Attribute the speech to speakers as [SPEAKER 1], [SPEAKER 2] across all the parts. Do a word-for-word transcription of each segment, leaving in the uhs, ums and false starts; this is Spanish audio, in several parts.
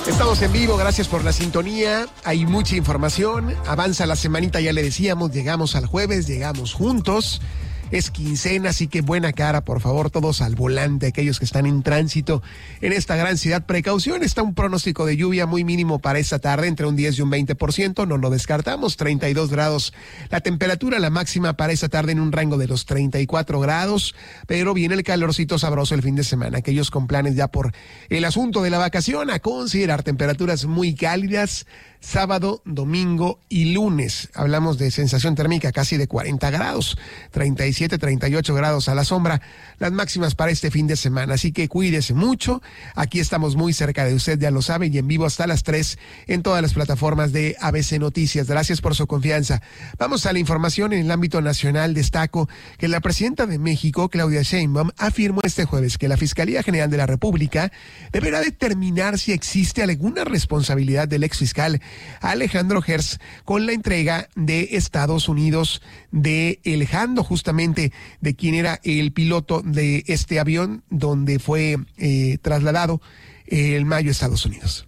[SPEAKER 1] Estamos en vivo, gracias por la sintonía. Hay mucha información, avanza la semanita, ya le decíamos, llegamos al jueves, llegamos juntos. Es quincena, así que buena cara, por favor, todos al volante, aquellos que están en tránsito en esta gran ciudad. Precaución, está un pronóstico de lluvia muy mínimo para esta tarde, entre un diez y un veinte por ciento, no lo descartamos, treinta y dos grados. La temperatura, la máxima para esta tarde en un rango de los treinta y cuatro grados, pero viene el calorcito sabroso el fin de semana. Aquellos con planes ya por el asunto de la vacación, a considerar temperaturas muy cálidas, sábado, domingo y lunes. Hablamos de sensación térmica casi de cuarenta grados, treinta y siete, treinta y ocho grados a la sombra, las máximas para este fin de semana. Así que cuídese mucho. Aquí estamos muy cerca de usted, ya lo sabe, y en vivo hasta las tres en todas las plataformas de A B C Noticias. Gracias por su confianza. Vamos a la información en el ámbito nacional. Destaco que la presidenta de México, Claudia Sheinbaum, afirmó este jueves que la Fiscalía General de la República deberá determinar si existe alguna responsabilidad del exfiscal Alejandro Gertz con la entrega de Estados Unidos de El Jando, justamente de quien era el piloto de este avión donde fue eh, trasladado el mayo a Estados Unidos.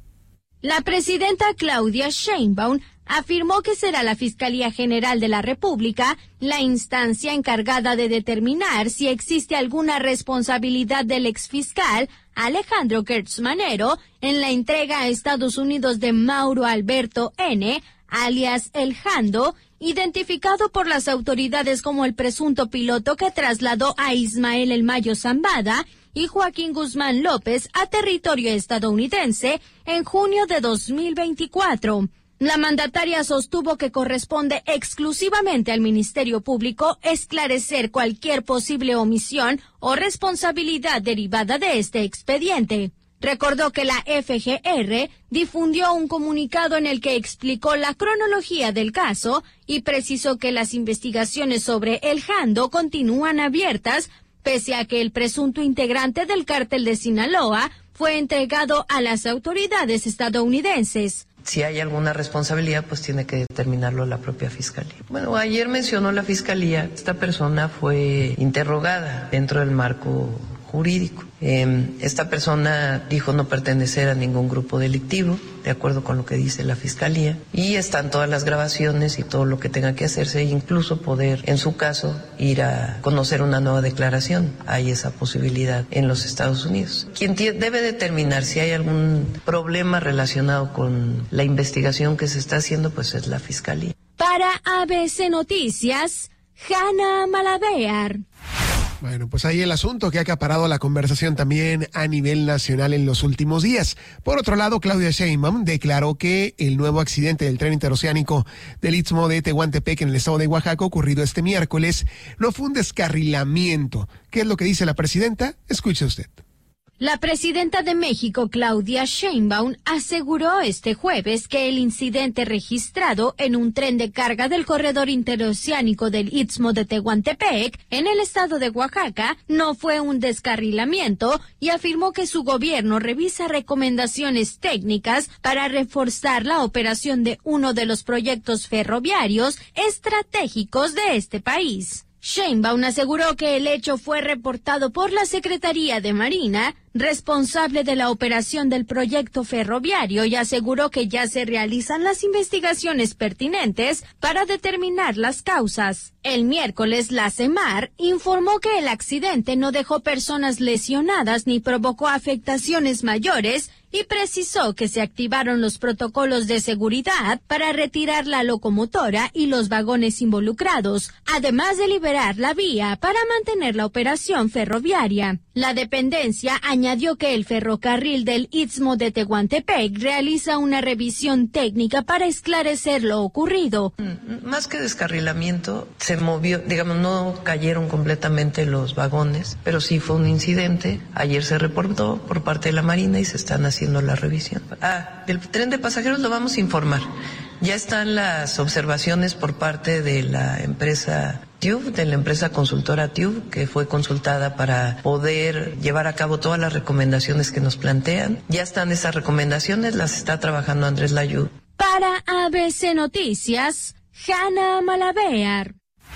[SPEAKER 2] La presidenta Claudia Sheinbaum afirmó que será la Fiscalía General de la República la instancia encargada de determinar si existe alguna responsabilidad del exfiscal Alejandro Gertz Manero en la entrega a Estados Unidos de Mauro Alberto N., alias El Jando, identificado por las autoridades como el presunto piloto que trasladó a Ismael El Mayo Zambada y Joaquín Guzmán López a territorio estadounidense en junio de dos mil veinticuatro. La mandataria sostuvo que corresponde exclusivamente al Ministerio Público esclarecer cualquier posible omisión o responsabilidad derivada de este expediente. Recordó que la F G R difundió un comunicado en el que explicó la cronología del caso y precisó que las investigaciones sobre El Jando continúan abiertas, pese a que el presunto integrante del cártel de Sinaloa fue entregado a las autoridades estadounidenses.
[SPEAKER 3] Si hay alguna responsabilidad, pues tiene que determinarlo la propia Fiscalía. Bueno, ayer mencionó la Fiscalía, esta persona fue interrogada dentro del marco jurídico. Eh, esta persona dijo no pertenecer a ningún grupo delictivo, de acuerdo con lo que dice la Fiscalía, y están todas las grabaciones y todo lo que tenga que hacerse, e incluso poder, en su caso, ir a conocer una nueva declaración. Hay esa posibilidad en los Estados Unidos. Quien debe determinar si hay algún problema relacionado con la investigación que se está haciendo, pues es la Fiscalía.
[SPEAKER 2] Para A B C Noticias, Hanna Malavear.
[SPEAKER 1] Bueno, pues ahí el asunto que ha acaparado la conversación también a nivel nacional en los últimos días. Por otro lado, Claudia Sheinbaum declaró que el nuevo accidente del tren interoceánico del Istmo de Tehuantepec en el estado de Oaxaca, ocurrido este miércoles, no fue un descarrilamiento. ¿Qué es lo que dice la presidenta? Escuche usted.
[SPEAKER 2] La presidenta de México, Claudia Sheinbaum, aseguró este jueves que el incidente registrado en un tren de carga del corredor interoceánico del Istmo de Tehuantepec, en el estado de Oaxaca, no fue un descarrilamiento y afirmó que su gobierno revisa recomendaciones técnicas para reforzar la operación de uno de los proyectos ferroviarios estratégicos de este país. Sheinbaum aseguró que el hecho fue reportado por la Secretaría de Marina, responsable de la operación del proyecto ferroviario, y aseguró que ya se realizan las investigaciones pertinentes para determinar las causas. El miércoles, la CEMAR informó que el accidente no dejó personas lesionadas ni provocó afectaciones mayores y precisó que se activaron los protocolos de seguridad para retirar la locomotora y los vagones involucrados, además de liberar la vía para mantener la operación ferroviaria. La dependencia añadió que el ferrocarril del Istmo de Tehuantepec realiza una revisión técnica para esclarecer lo ocurrido.
[SPEAKER 3] Más que descarrilamiento, se movió, digamos, no cayeron completamente los vagones, pero sí fue un incidente. Ayer se reportó por parte de la Marina y se están haciendo la revisión. Ah, del tren de pasajeros lo vamos a informar. Ya están las observaciones por parte de la empresa TÜV, de la empresa consultora TÜV, que fue consultada para poder llevar a cabo todas las recomendaciones que nos plantean. Ya están esas recomendaciones, las está trabajando Andrés Layud.
[SPEAKER 2] Para A B C Noticias, Hanna Malavear.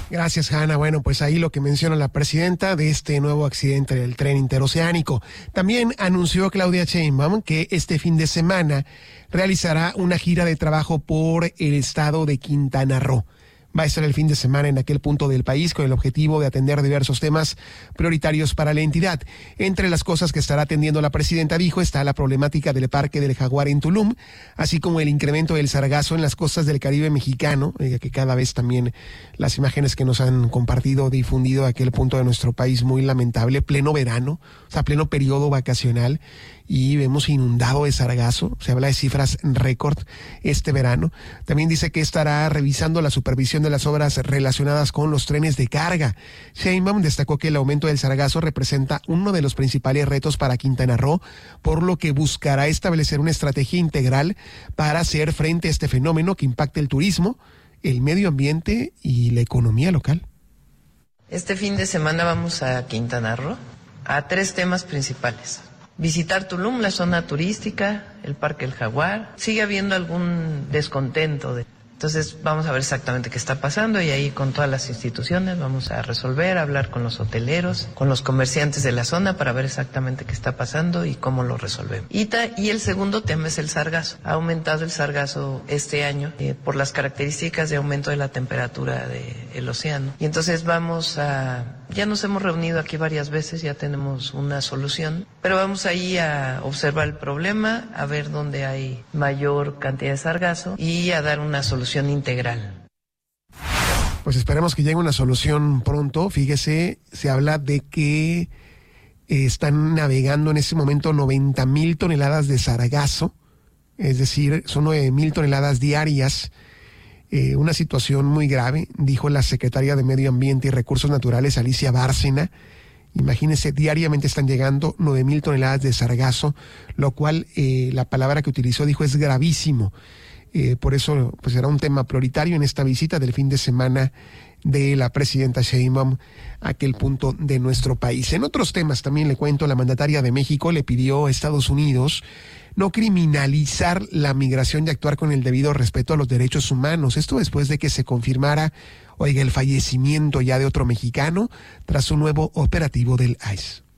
[SPEAKER 1] Gracias, Hanna. Bueno, pues ahí lo que menciona la presidenta de este nuevo accidente del tren interoceánico. También anunció Claudia Sheinbaum que este fin de semana realizará una gira de trabajo por el estado de Quintana Roo. Va a estar el fin de semana en aquel punto del país con el objetivo de atender diversos temas prioritarios para la entidad. Entre las cosas que estará atendiendo la presidenta, dijo, está la problemática del Parque del Jaguar en Tulum, así como el incremento del sargazo en las costas del Caribe mexicano, eh, que cada vez también las imágenes que nos han compartido, difundido aquel punto de nuestro país muy lamentable, pleno verano, o sea, pleno periodo vacacional, y vemos inundado de sargazo. Se habla de cifras récord este verano. También dice que estará revisando la supervisión de las obras relacionadas con los trenes de carga. Sheinbaum destacó que el aumento del sargazo representa uno de los principales retos para Quintana Roo, por lo que buscará establecer una estrategia integral para hacer frente a este fenómeno que impacta el turismo, el medio ambiente y la economía local.
[SPEAKER 3] Este fin de semana vamos a Quintana Roo a tres temas principales. Visitar Tulum, la zona turística, el Parque del Jaguar. Sigue habiendo algún descontento de... Entonces vamos a ver exactamente qué está pasando y ahí con todas las instituciones vamos a resolver, hablar con los hoteleros, con los comerciantes de la zona para ver exactamente qué está pasando y cómo lo resolvemos. Y, ta, y el segundo tema es el sargazo. Ha aumentado el sargazo este año eh, por las características de aumento de la temperatura del océano. Y entonces vamos a... Ya nos hemos reunido aquí varias veces, ya tenemos una solución, pero vamos ahí a observar el problema, a ver dónde hay mayor cantidad de sargazo y a dar una solución integral.
[SPEAKER 1] Pues esperemos que llegue una solución pronto. Fíjese, se habla de que eh, están navegando en este momento noventa mil toneladas de sargazo, es decir, son nueve mil toneladas diarias. Eh, una situación muy grave, dijo la secretaria de Medio Ambiente y Recursos Naturales, Alicia Bárcena. Imagínense, diariamente están llegando nueve mil toneladas de sargazo, lo cual eh, la palabra que utilizó, dijo, es gravísimo. Eh, por eso pues será un tema prioritario en esta visita del fin de semana de la presidenta Sheinbaum a aquel punto de nuestro país. En otros temas también le cuento, la mandataria de México le pidió a Estados Unidos no criminalizar la migración y actuar con el debido respeto a los derechos humanos. Esto después de que se confirmara, oiga, el fallecimiento ya de otro mexicano tras un nuevo operativo del I C E.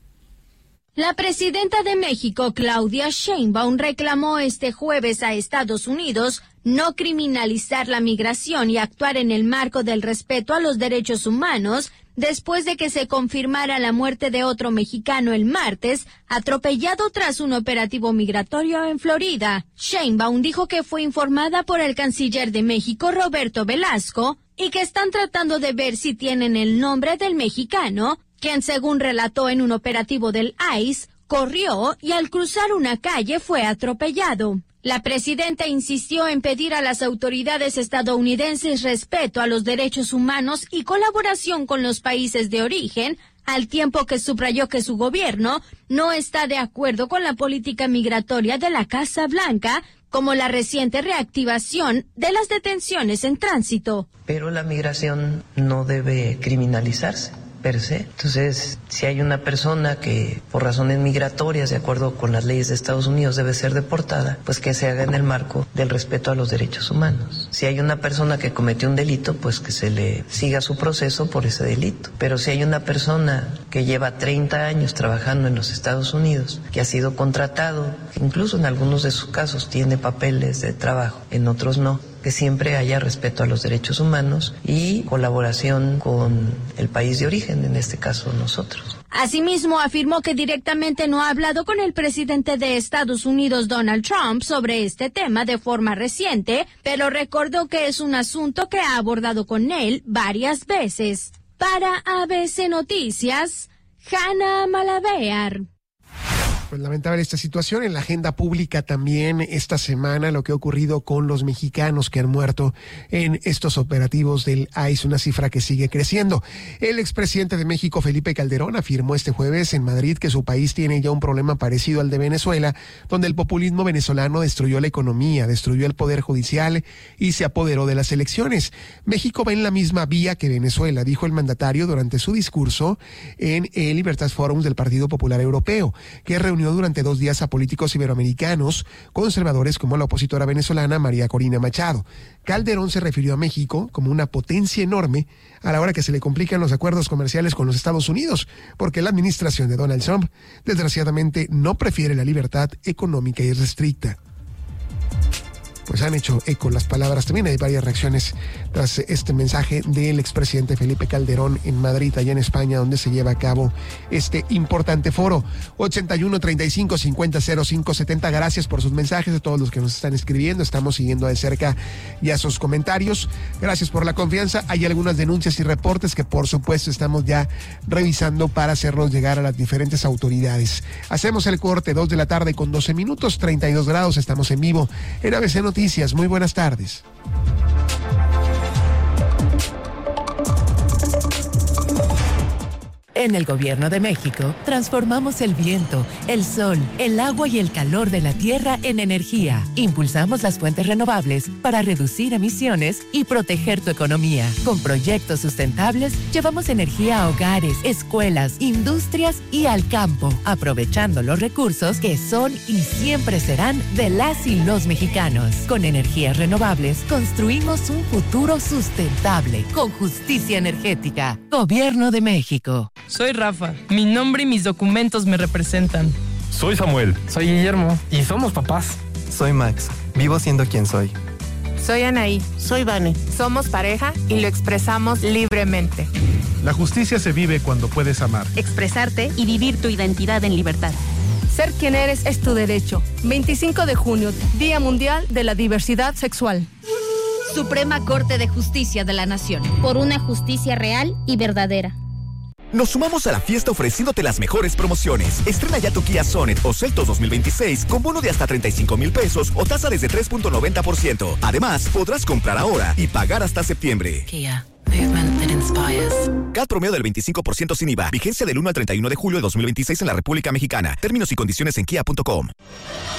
[SPEAKER 2] La presidenta de México, Claudia Sheinbaum, reclamó este jueves a Estados Unidos no criminalizar la migración y actuar en el marco del respeto a los derechos humanos después de que se confirmara la muerte de otro mexicano el martes, atropellado tras un operativo migratorio en Florida. Sheinbaum dijo que fue informada por el canciller de México, Roberto Velasco, y que están tratando de ver si tienen el nombre del mexicano, quien, según relató en un operativo del I C E, corrió y al cruzar una calle fue atropellado. La presidenta insistió en pedir a las autoridades estadounidenses respeto a los derechos humanos y colaboración con los países de origen, al tiempo que subrayó que su gobierno no está de acuerdo con la política migratoria de la Casa Blanca, como la reciente reactivación de las detenciones en tránsito.
[SPEAKER 3] Pero la migración no debe criminalizarse per se. Entonces, si hay una persona que por razones migratorias, de acuerdo con las leyes de Estados Unidos, debe ser deportada, pues que se haga en el marco del respeto a los derechos humanos. Si hay una persona que cometió un delito, pues que se le siga su proceso por ese delito. Pero si hay una persona que lleva treinta años trabajando en los Estados Unidos, que ha sido contratado, incluso en algunos de sus casos tiene papeles de trabajo, en otros no, que siempre haya respeto a los derechos humanos y colaboración con el país de origen, en este caso nosotros.
[SPEAKER 2] Asimismo, afirmó que directamente no ha hablado con el presidente de Estados Unidos, Donald Trump, sobre este tema de forma reciente, pero recordó que es un asunto que ha abordado con él varias veces. Para A B C Noticias, Hanna Malavear.
[SPEAKER 1] Pues lamentable esta situación. En la agenda pública también esta semana lo que ha ocurrido con los mexicanos que han muerto en estos operativos del I C E, una cifra que sigue creciendo. El expresidente de México, Felipe Calderón, afirmó este jueves en Madrid que su país tiene ya un problema parecido al de Venezuela, donde el populismo venezolano destruyó la economía, destruyó el poder judicial y se apoderó de las elecciones. México va en la misma vía que Venezuela, dijo el mandatario durante su discurso en el Libertas Forum del Partido Popular Europeo, que reunió reunió durante dos días a políticos iberoamericanos conservadores como la opositora venezolana María Corina Machado. Calderón se refirió a México como una potencia enorme a la hora que se le complican los acuerdos comerciales con los Estados Unidos, porque la administración de Donald Trump desgraciadamente no prefiere la libertad económica irrestricta. Pues han hecho eco las palabras. También hay varias reacciones tras este mensaje del expresidente Felipe Calderón en Madrid, allá en España, donde se lleva a cabo este importante foro. ochenta y uno, treinta y cinco, cincuenta, cero cinco, setenta. Gracias por sus mensajes, a todos los que nos están escribiendo. Estamos siguiendo de cerca ya sus comentarios. Gracias por la confianza. Hay algunas denuncias y reportes que, por supuesto, estamos ya revisando para hacerlos llegar a las diferentes autoridades. Hacemos el corte, dos de la tarde con doce minutos, treinta y dos grados. Estamos en vivo en A B C Noticias. Noticias. Muy buenas tardes.
[SPEAKER 4] En el Gobierno de México, transformamos el viento, el sol, el agua y el calor de la tierra en energía. Impulsamos las fuentes renovables para reducir emisiones y proteger tu economía. Con proyectos sustentables, llevamos energía a hogares, escuelas, industrias y al campo, aprovechando los recursos que son y siempre serán de las y los mexicanos. Con energías renovables, construimos un futuro sustentable, con justicia energética. Gobierno de México.
[SPEAKER 5] Soy Rafa. Mi nombre y mis documentos me representan.
[SPEAKER 6] Soy Samuel.
[SPEAKER 7] Soy Guillermo. Y somos papás.
[SPEAKER 8] Soy Max. Vivo siendo quien soy.
[SPEAKER 9] Soy Anaí.
[SPEAKER 10] Soy Vane.
[SPEAKER 9] Somos pareja y lo expresamos libremente.
[SPEAKER 6] La justicia se vive cuando puedes amar,
[SPEAKER 11] expresarte y vivir tu identidad en libertad.
[SPEAKER 12] Ser quien eres es tu derecho. veinticinco de junio, Día Mundial de la Diversidad Sexual.
[SPEAKER 2] Suprema Corte de Justicia de la Nación.
[SPEAKER 11] Por una justicia real y verdadera.
[SPEAKER 13] Nos sumamos a la fiesta ofreciéndote las mejores promociones. Estrena ya tu Kia Sonet o Seltos dos mil veintiséis con bono de hasta treinta y cinco mil pesos o tasa desde tres punto noventa por ciento. Además, podrás comprar ahora y pagar hasta septiembre.
[SPEAKER 4] Kia. Movement that inspires.
[SPEAKER 13] C A T promedio del veinticinco por ciento sin I V A. Vigencia del uno al treinta y uno de julio de dos mil veintiséis en la República Mexicana. Términos y condiciones en kia punto com.